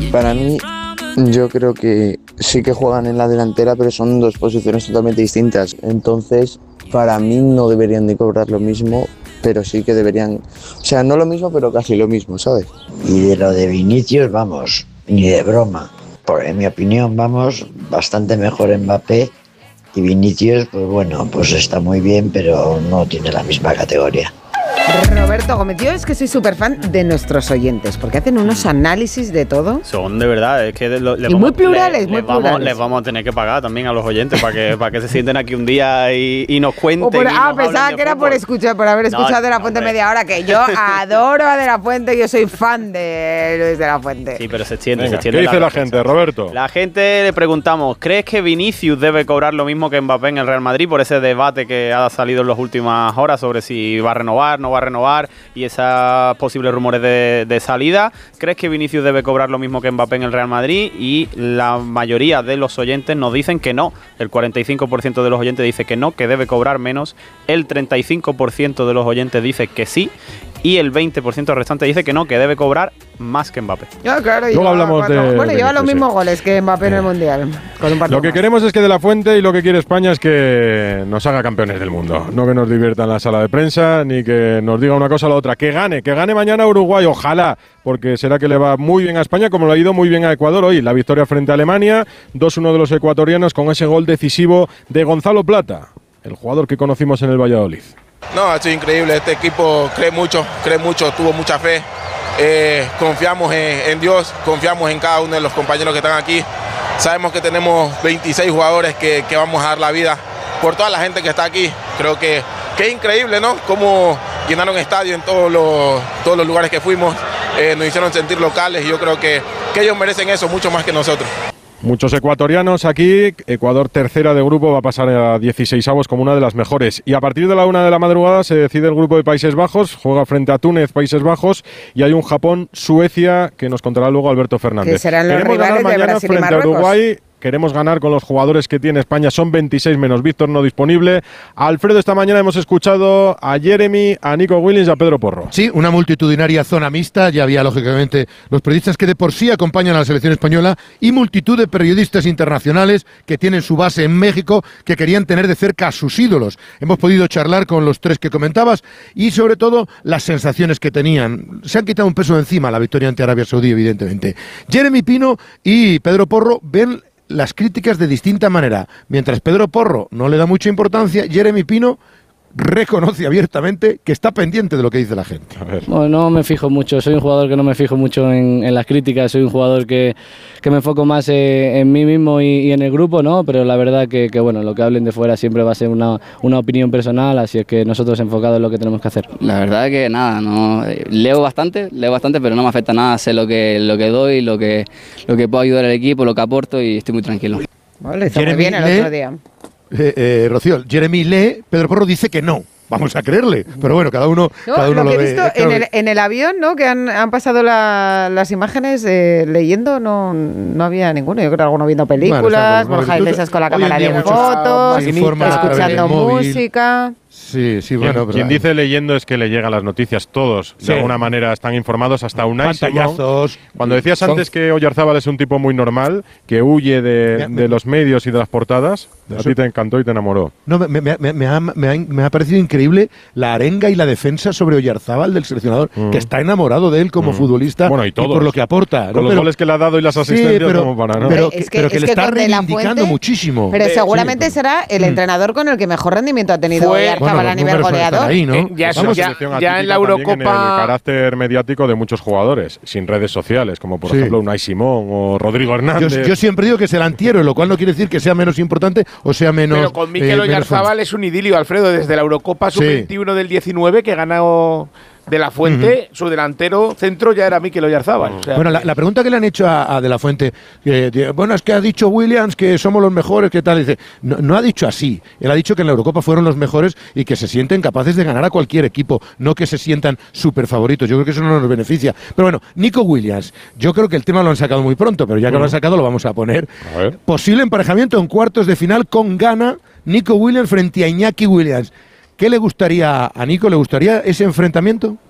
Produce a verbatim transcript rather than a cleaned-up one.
Para mí, yo creo que sí que juegan en la delantera, pero son dos posiciones totalmente distintas. Entonces, para mí no deberían de cobrar lo mismo, pero sí que deberían, o sea, no lo mismo, pero casi lo mismo, ¿sabes? Y de lo de Vinicius, vamos, ni de broma. Por, en mi opinión, vamos, bastante mejor Mbappé. Y Vinicius, pues bueno, pues está muy bien, pero no tiene la misma categoría. Roberto Gómez, yo es que soy súper fan de nuestros oyentes, porque hacen unos análisis de todo. Son de verdad, es que lo, y vamos, muy plurales, le, muy les vamos, plurales. Les vamos a tener que pagar también a los oyentes para que, para que se sienten aquí un día y, y nos cuenten. Por, y ah, nos pensaba que era por escuchar, por haber escuchado no, De La Fuente hombre. Media hora, que yo adoro a De La Fuente, yo soy fan de Luis De La Fuente. Sí, pero se extiende, Venga, se extiende. ¿qué dice la, la gente, Roberto? La gente le preguntamos, ¿crees que Vinicius debe cobrar lo mismo que Mbappé en el Real Madrid por ese debate que ha salido en las últimas horas sobre si va a renovar, no va a renovar y esos posibles rumores de, de salida? ¿Crees que Vinicius debe cobrar lo mismo que Mbappé en el Real Madrid? Y la mayoría de los oyentes nos dicen que no. El cuarenta y cinco por ciento de los oyentes dice que no, que debe cobrar menos. El treinta y cinco por ciento de los oyentes dice que sí. Y el veinte por ciento restante dice que no, que debe cobrar más que Mbappé. Ya, claro, Luego hablamos cuatro, de... Bueno, de lleva los mismos sí. goles que Mbappé en el Mundial. Con un lo que más. queremos es que De La Fuente y lo que quiere España es que nos haga campeones del mundo. No que nos divierta en la sala de prensa, ni que nos diga una cosa o la otra. Que gane, que gane mañana Uruguay, ojalá, porque será que le va muy bien a España, como le ha ido muy bien a Ecuador hoy. La victoria frente a Alemania, dos uno de los ecuatorianos con ese gol decisivo de Gonzalo Plata, el jugador que conocimos en el Valladolid. No, ha sido increíble, este equipo cree mucho, cree mucho, tuvo mucha fe, eh, confiamos en, en Dios, confiamos en cada uno de los compañeros que están aquí, sabemos que tenemos veintiséis jugadores que, que vamos a dar la vida por toda la gente que está aquí, creo que, que es increíble, ¿no? Cómo llenaron estadio en todos los, todos los lugares que fuimos, eh, nos hicieron sentir locales y yo creo que, que ellos merecen eso mucho más que nosotros. Muchos ecuatorianos aquí, Ecuador tercera de grupo, va a pasar a dieciseisavos como una de las mejores. Y a partir de la una de la madrugada se decide el grupo de Países Bajos, juega frente a Túnez, Países Bajos, y hay un Japón-Suecia que nos contará luego Alberto Fernández. Que serán los Queremos rivales ganar de mañana Brasil frente y Marruecos. a Uruguay. Queremos ganar con los jugadores que tiene España, son veintiséis menos Víctor no disponible. Alfredo, esta mañana hemos escuchado a Jeremy, a Nico Williams y a Pedro Porro. Sí, una multitudinaria zona mixta, ya había lógicamente los periodistas que de por sí acompañan a la selección española y multitud de periodistas internacionales que tienen su base en México, que querían tener de cerca a sus ídolos. Hemos podido charlar con los tres que comentabas y sobre todo las sensaciones que tenían. Se han quitado un peso de encima la victoria ante Arabia Saudí, evidentemente. Jeremy Pino y Pedro Porro ven las críticas de distinta manera. Mientras Pedro Porro no le da mucha importancia, Jeremy Pino reconoce abiertamente que está pendiente de lo que dice la gente. A ver. Bueno, no me fijo mucho, soy un jugador que no me fijo mucho en, en las críticas, soy un jugador que, que me enfoco más eh, en mí mismo y, y en el grupo, ¿no? Pero la verdad que, que bueno, lo que hablen de fuera siempre va a ser una, una opinión personal, así es que nosotros enfocados en lo que tenemos que hacer. La verdad que nada, no leo bastante, leo bastante, pero no me afecta nada, sé lo que, lo que doy, lo que, lo que puedo ayudar al equipo, lo que aporto y estoy muy tranquilo. Vale, está muy bien el lee, otro día. Eh, eh, Rocío, Jeremy lee, Pedro Porro dice que no. Vamos a creerle, pero bueno, cada uno, No, cada uno lo lo, que he ve. visto Claro, en, el, en el avión, ¿no? Que han, han pasado la, las imágenes eh, leyendo, no, no había ninguno. Yo creo que alguno viendo películas, Bueno, Borja Iglesias con la hoy en cámara día de muchos fotos, se informan a través del escuchando móvil. música. Sí, sí, Quien, bueno, pero quien dice leyendo es que le llegan las noticias, todos Sí. de alguna manera están informados, hasta Unai Simón. pantallazos. Cuando decías Son- antes que Oyarzábal es un tipo muy normal, que huye de, Me- de los medios y de las portadas, a Eso- ti te encantó y te enamoró. No, me, me- me- me ha, me ha- me ha parecido increíble la arenga y la defensa sobre Oyarzábal del seleccionador, Mm. que está enamorado de él como Mm. futbolista Bueno, y todos. por lo que aporta. ¿no? Con los Pero- goles que le ha dado y las Sí, asistencias, pero, como para no. pero, Hombre, que, es que- pero que es le que está con De La reivindicando Fuente- muchísimo. Pero Eh, seguramente sí, será el Mm. entrenador con el que mejor rendimiento ha tenido Fue- Oyarzábal bueno, a los nivel números van a estar goleador. ahí, ¿no? Eh, ya Es una Vamos, ya- selección ya atípica en la también en el Eurocopa- carácter mediático de muchos jugadores, sin redes sociales, como por Sí. ejemplo Unai Simón o Rodrigo Yo, Hernández. yo siempre digo que es el antihéroe, lo cual no quiere decir que sea menos importante o sea menos. Pero con eh, Mikel menos Oyarzábal es un idilio, Alfredo, desde la Eurocopa Sí. sub veintiuno del diecinueve que ganó De La Fuente, su delantero centro ya era Mikel Oyarzábal. O sea, Bueno, la, la pregunta que le han hecho a, a De La Fuente, que, de- bueno, es que ha dicho Williams que somos los mejores, ¿qué tal? Dice, no, no ha dicho así. Él ha dicho que en la Eurocopa fueron los mejores y que se sienten capaces de ganar a cualquier equipo, no que se sientan súper favoritos. Yo creo que eso no nos beneficia. Pero bueno, Nico Williams, yo creo que el tema lo han sacado muy pronto, pero ya que lo han sacado lo vamos a poner. A ver. Posible emparejamiento en cuartos de final con Ghana, Nico Williams frente a Iñaki Williams. ¿Qué le gustaría a Nico? ¿Le gustaría ese enfrentamiento?